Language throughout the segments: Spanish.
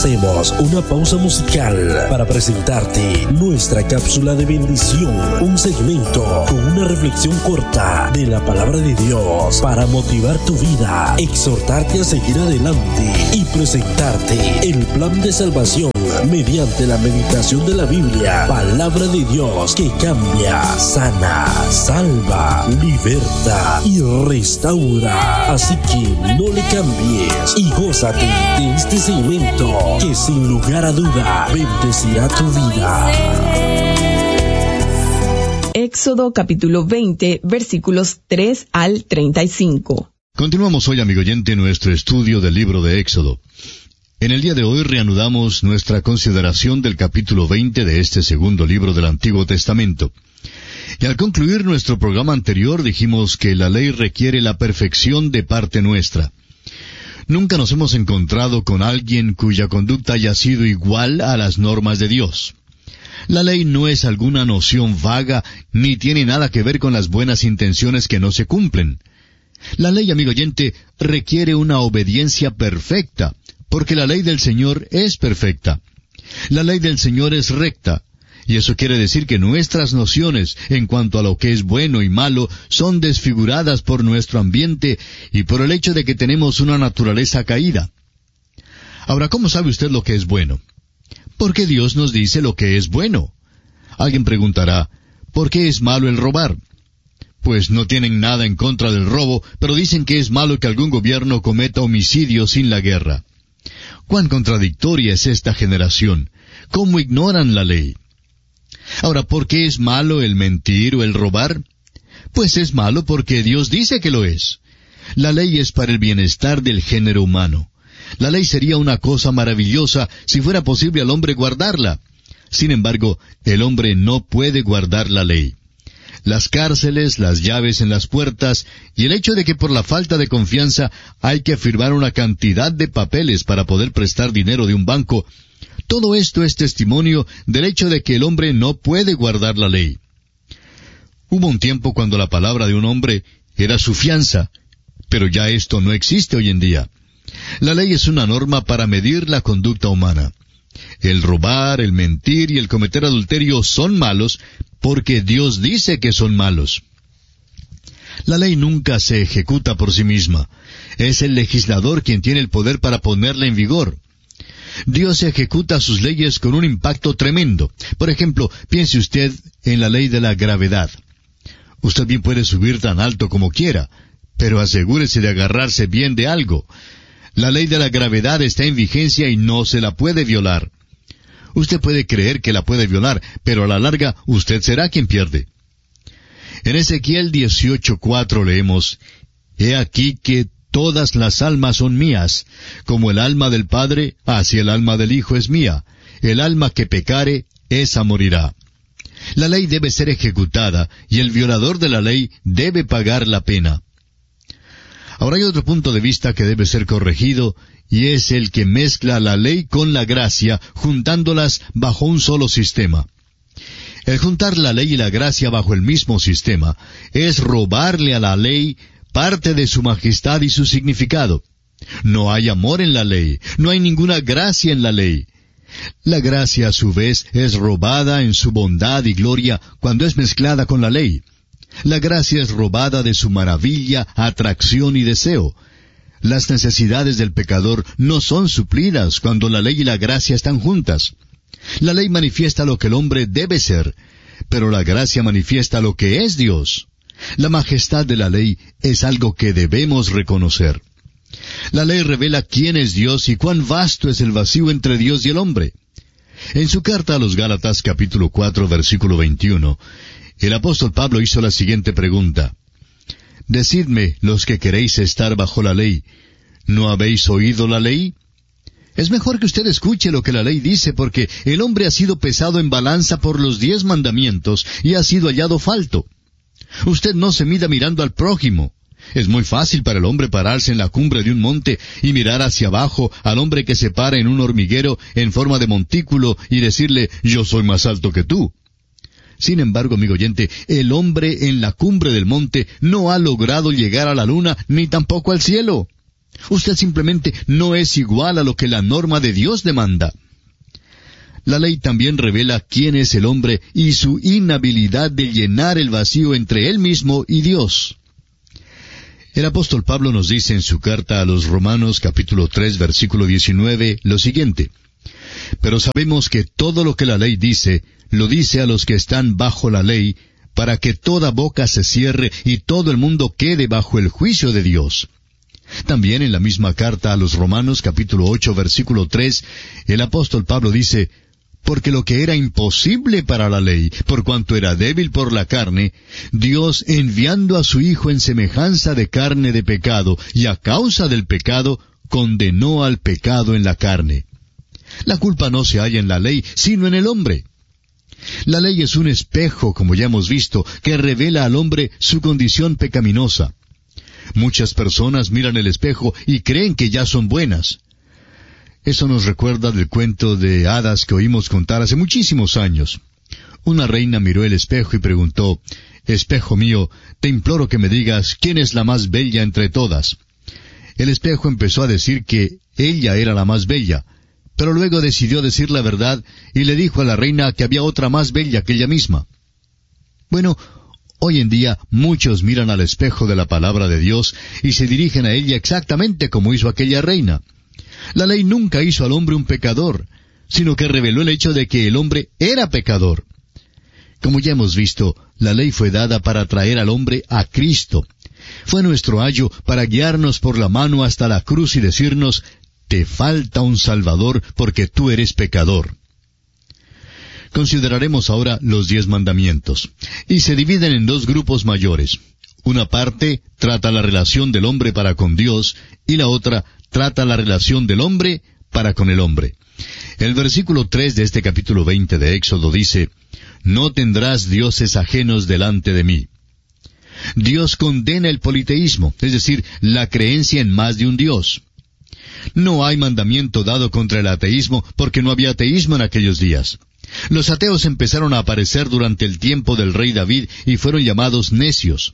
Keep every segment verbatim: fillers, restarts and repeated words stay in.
Hacemos una pausa musical para presentarte nuestra cápsula de bendición, un segmento con una reflexión corta de la palabra de Dios para motivar tu vida, exhortarte a seguir adelante y presentarte el plan de salvación mediante la meditación de la Biblia, palabra de Dios que cambia, sana, salva, liberta y restaura. Así que no le cambies y gózate de este segmento que sin lugar a duda bendecirá tu vida. Éxodo capítulo veinte, versículos tres al treinta y cinco. Continuamos hoy, amigo oyente, nuestro estudio del libro de Éxodo. En el día de hoy reanudamos nuestra consideración del capítulo veinte de este segundo libro del Antiguo Testamento. Y al concluir nuestro programa anterior dijimos que la ley requiere la perfección de parte nuestra. Nunca nos hemos encontrado con alguien cuya conducta haya sido igual a las normas de Dios. La ley no es alguna noción vaga, ni tiene nada que ver con las buenas intenciones que no se cumplen. La ley, amigo oyente, requiere una obediencia perfecta, porque la ley del Señor es perfecta. La ley del Señor es recta, y eso quiere decir que nuestras nociones en cuanto a lo que es bueno y malo son desfiguradas por nuestro ambiente y por el hecho de que tenemos una naturaleza caída. Ahora, ¿cómo sabe usted lo que es bueno? Porque Dios nos dice lo que es bueno. Alguien preguntará, ¿por qué es malo el robar? Pues no tienen nada en contra del robo, pero dicen que es malo que algún gobierno cometa homicidio sin la guerra. ¡Cuán contradictoria es esta generación! ¿Cómo ignoran la ley? Ahora, ¿por qué es malo el mentir o el robar? Pues es malo porque Dios dice que lo es. La ley es para el bienestar del género humano. La ley sería una cosa maravillosa si fuera posible al hombre guardarla. Sin embargo, el hombre no puede guardar la ley. Las cárceles, las llaves en las puertas, y el hecho de que por la falta de confianza hay que firmar una cantidad de papeles para poder prestar dinero de un banco, todo esto es testimonio del hecho de que el hombre no puede guardar la ley. Hubo un tiempo cuando la palabra de un hombre era su fianza, pero ya esto no existe hoy en día. La ley es una norma para medir la conducta humana. El robar, el mentir y el cometer adulterio son malos porque Dios dice que son malos. La ley nunca se ejecuta por sí misma. Es el legislador quien tiene el poder para ponerla en vigor. Dios ejecuta sus leyes con un impacto tremendo. Por ejemplo, piense usted en la ley de la gravedad. Usted bien puede subir tan alto como quiera, pero asegúrese de agarrarse bien de algo. La ley de la gravedad está en vigencia y no se la puede violar. Usted puede creer que la puede violar, pero a la larga usted será quien pierde. En Ezequiel dieciocho cuatro leemos, «He aquí que todas las almas son mías, como el alma del Padre, así el alma del Hijo es mía. El alma que pecare, esa morirá». La ley debe ser ejecutada, y el violador de la ley debe pagar la pena. Ahora hay otro punto de vista que debe ser corregido, y es el que mezcla la ley con la gracia, juntándolas bajo un solo sistema. El juntar la ley y la gracia bajo el mismo sistema es robarle a la ley parte de su majestad y su significado. No hay amor en la ley, no hay ninguna gracia en la ley. La gracia, a su vez, es robada en su bondad y gloria cuando es mezclada con la ley. La gracia es robada de su maravilla, atracción y deseo. Las necesidades del pecador no son suplidas cuando la ley y la gracia están juntas. La ley manifiesta lo que el hombre debe ser, pero la gracia manifiesta lo que es Dios. La majestad de la ley es algo que debemos reconocer. La ley revela quién es Dios y cuán vasto es el vacío entre Dios y el hombre. En su carta a los Gálatas capítulo cuatro versículo veintiuno, el apóstol Pablo hizo la siguiente pregunta. Decidme, los que queréis estar bajo la ley, ¿no habéis oído la ley? Es mejor que usted escuche lo que la ley dice, porque el hombre ha sido pesado en balanza por los diez mandamientos y ha sido hallado falto. Usted no se mida mirando al prójimo. Es muy fácil para el hombre pararse en la cumbre de un monte y mirar hacia abajo al hombre que se para en un hormiguero en forma de montículo y decirle, yo soy más alto que tú. Sin embargo, amigo oyente, el hombre en la cumbre del monte no ha logrado llegar a la luna ni tampoco al cielo. Usted simplemente no es igual a lo que la norma de Dios demanda. La ley también revela quién es el hombre y su inhabilidad de llenar el vacío entre él mismo y Dios. El apóstol Pablo nos dice en su carta a los Romanos capítulo tres versículo diecinueve lo siguiente: Pero sabemos que todo lo que la ley dice, lo dice a los que están bajo la ley, para que toda boca se cierre y todo el mundo quede bajo el juicio de Dios. También en la misma carta a los Romanos capítulo ocho versículo tres, el apóstol Pablo dice: Porque lo que era imposible para la ley, por cuanto era débil por la carne, Dios, enviando a su Hijo en semejanza de carne de pecado, y a causa del pecado, condenó al pecado en la carne. La culpa no se halla en la ley, sino en el hombre. La ley es un espejo, como ya hemos visto, que revela al hombre su condición pecaminosa. Muchas personas miran el espejo y creen que ya son buenas. Eso nos recuerda del cuento de hadas que oímos contar hace muchísimos años. Una reina miró el espejo y preguntó: «Espejo mío, te imploro que me digas quién es la más bella entre todas». El espejo empezó a decir que ella era la más bella, pero luego decidió decir la verdad y le dijo a la reina que había otra más bella que ella misma. Bueno, hoy en día muchos miran al espejo de la palabra de Dios y se dirigen a ella exactamente como hizo aquella reina. La ley nunca hizo al hombre un pecador, sino que reveló el hecho de que el hombre era pecador. Como ya hemos visto, la ley fue dada para traer al hombre a Cristo. Fue nuestro ayo para guiarnos por la mano hasta la cruz y decirnos: «Te falta un Salvador porque tú eres pecador». Consideraremos ahora los diez mandamientos, y se dividen en dos grupos mayores. Una parte trata la relación del hombre para con Dios, y la otra trata la relación del hombre para con el hombre. El versículo tres de este capítulo veinte de Éxodo dice: «No tendrás dioses ajenos delante de mí». Dios condena el politeísmo, es decir, la creencia en más de un Dios. No hay mandamiento dado contra el ateísmo porque no había ateísmo en aquellos días. Los ateos empezaron a aparecer durante el tiempo del rey David y fueron llamados necios.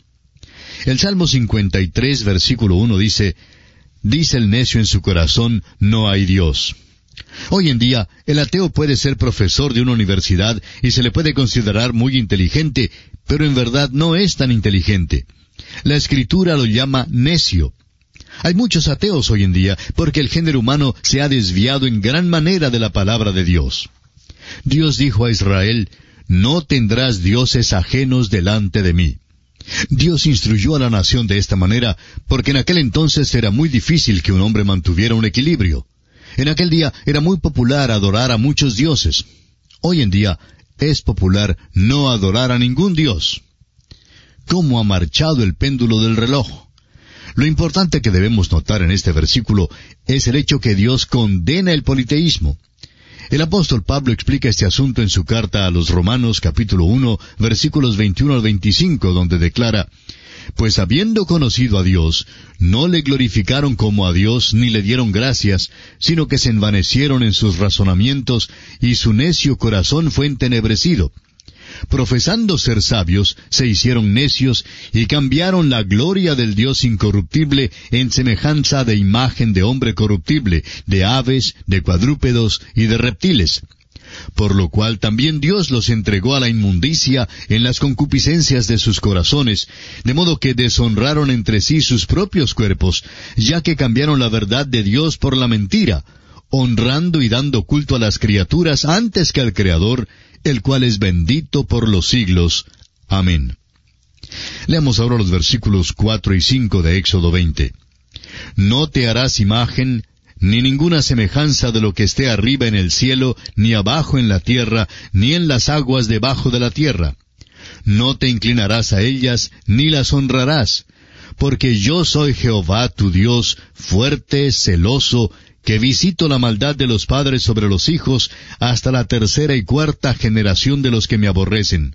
El Salmo cincuenta y tres, versículo uno dice: «Dice el necio en su corazón, no hay Dios». Hoy en día, el ateo puede ser profesor de una universidad y se le puede considerar muy inteligente, pero en verdad no es tan inteligente. La Escritura lo llama necio. Hay muchos ateos hoy en día porque el género humano se ha desviado en gran manera de la palabra de Dios. Dios dijo a Israel: «No tendrás dioses ajenos delante de mí». Dios instruyó a la nación de esta manera porque en aquel entonces era muy difícil que un hombre mantuviera un equilibrio. En aquel día era muy popular adorar a muchos dioses. Hoy en día es popular no adorar a ningún dios. ¿Cómo ha marchado el péndulo del reloj? Lo importante que debemos notar en este versículo es el hecho que Dios condena el politeísmo. El apóstol Pablo explica este asunto en su carta a los Romanos capítulo uno, versículos veintiuno al veinticinco, donde declara: «Pues habiendo conocido a Dios, no le glorificaron como a Dios ni le dieron gracias, sino que se envanecieron en sus razonamientos, y su necio corazón fue entenebrecido. Profesando ser sabios, se hicieron necios, y cambiaron la gloria del Dios incorruptible en semejanza de imagen de hombre corruptible, de aves, de cuadrúpedos y de reptiles. Por lo cual también Dios los entregó a la inmundicia en las concupiscencias de sus corazones, de modo que deshonraron entre sí sus propios cuerpos, ya que cambiaron la verdad de Dios por la mentira, honrando y dando culto a las criaturas antes que al Creador, el cual es bendito por los siglos. Amén». Leamos ahora los versículos cuatro y cinco de Éxodo veinte. «No te harás imagen, ni ninguna semejanza de lo que esté arriba en el cielo, ni abajo en la tierra, ni en las aguas debajo de la tierra. No te inclinarás a ellas, ni las honrarás, porque yo soy Jehová tu Dios, fuerte, celoso, que visito la maldad de los padres sobre los hijos, hasta la tercera y cuarta generación de los que me aborrecen».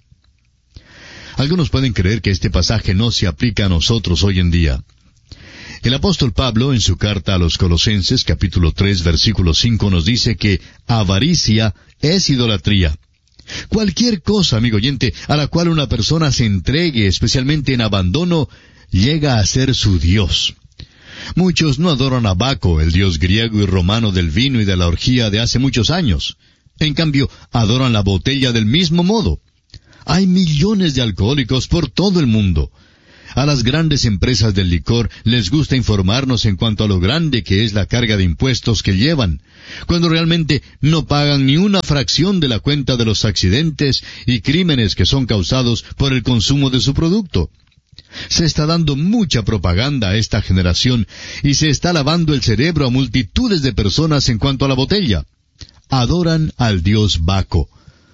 Algunos pueden creer que este pasaje no se aplica a nosotros hoy en día. El apóstol Pablo, en su carta a los Colosenses, capítulo tres, versículo cinco, nos dice que avaricia es idolatría. Cualquier cosa, amigo oyente, a la cual una persona se entregue, especialmente en abandono, llega a ser su Dios. Muchos no adoran a Baco, el dios griego y romano del vino y de la orgía de hace muchos años. En cambio, adoran la botella del mismo modo. Hay millones de alcohólicos por todo el mundo. A las grandes empresas del licor les gusta informarnos en cuanto a lo grande que es la carga de impuestos que llevan, cuando realmente no pagan ni una fracción de la cuenta de los accidentes y crímenes que son causados por el consumo de su producto. Se está dando mucha propaganda a esta generación y se está lavando el cerebro a multitudes de personas en cuanto a la botella. Adoran al dios Baco.